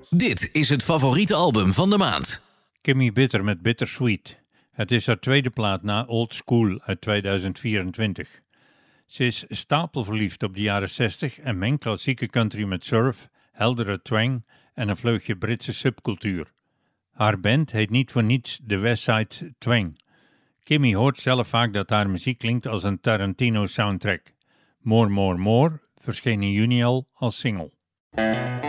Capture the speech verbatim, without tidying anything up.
Dit is het favoriete album van de maand. Kimmy Bitter met Bittersweet. Het is haar tweede plaat na Old School uit tweeduizend vierentwintig. Ze is stapelverliefd op de jaren zestig en mengt klassieke country met surf, heldere twang en een vleugje Britse subcultuur. Haar band heet niet voor niets de Westside Twang. Kimmy hoort zelf vaak dat haar muziek klinkt als een Tarantino soundtrack. More More More verscheen in juni al als single.